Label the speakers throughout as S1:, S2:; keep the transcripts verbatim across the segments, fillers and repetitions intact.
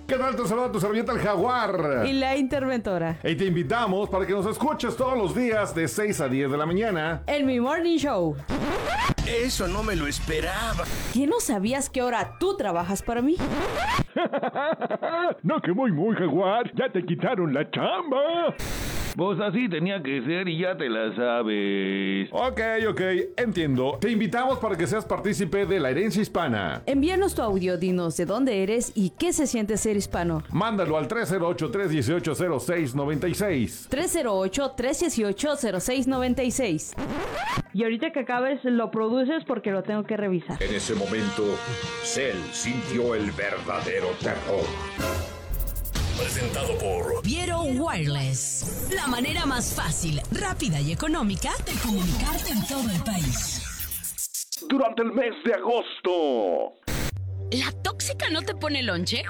S1: ¿Qué tal? Te saluda tu servilleta el Jaguar.
S2: Y la interventora.
S1: Y te invitamos para que nos escuches todos los días de seis a diez de la mañana.
S2: En mi Morning Show.
S3: Eso no me lo esperaba.
S2: ¿Qué no sabías que ahora tú trabajas para mí?
S1: No, que muy, muy, Jaguar. Ya te quitaron la chamba.
S4: Pues así tenía que ser y ya te la sabes.
S1: Ok, ok, entiendo. Te invitamos para que seas partícipe de la herencia hispana.
S2: Envíanos tu audio, dinos de dónde eres y qué se siente ser hispano.
S1: Mándalo al tres cero ocho, tres uno ocho, cero seis nueve seis.
S2: tres cero ocho, tres uno ocho, cero seis nueve seis. Y ahorita que acabes lo produces porque lo tengo que revisar.
S5: En ese momento, Cell sintió el verdadero terror.
S6: Presentado por
S7: Viero Wireless. La manera más fácil, rápida y económica de comunicarte en todo el país.
S1: Durante el mes de agosto.
S7: ¿La tóxica no te pone lonche?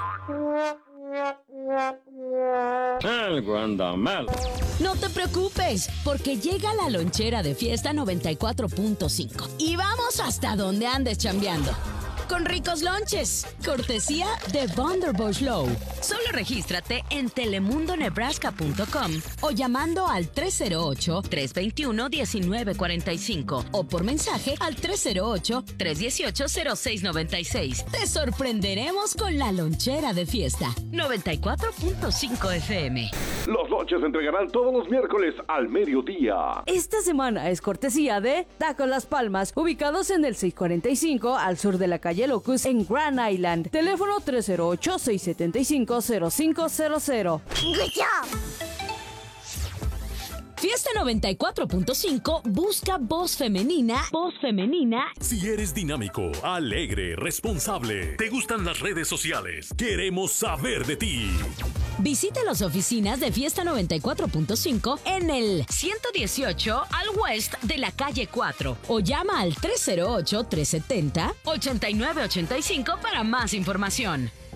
S4: Algo anda mal.
S7: No te preocupes, porque llega la lonchera de Fiesta noventa y cuatro punto cinco. Y vamos hasta donde andes chambeando. Con ricos lonches, cortesía de Vanderbush Low. Solo regístrate en telemundo nebraska punto com o llamando al tres cero ocho, tres dos uno, uno nueve cuatro cinco o por mensaje al tres cero ocho, tres uno ocho, cero seis nueve seis. Te sorprenderemos con la lonchera de Fiesta noventa y cuatro punto cinco F M.
S1: Los lonches se entregarán todos los miércoles al mediodía.
S2: Esta semana es cortesía de Taco Las Palmas, ubicados en el seiscientos cuarenta y cinco al sur de la calle Locust en Grand Island. Teléfono tres cero ocho, seis siete cinco, cero cinco cero cero.
S7: Fiesta noventa y cuatro punto cinco busca voz femenina. Voz femenina.
S6: Si eres dinámico, alegre, responsable, te gustan las redes sociales, queremos saber de ti.
S7: Visita las oficinas de Fiesta noventa y cuatro punto cinco en el ciento dieciocho al west de la calle cuatro o llama al tres cero ocho, tres siete cero, ocho nueve ocho cinco para más información.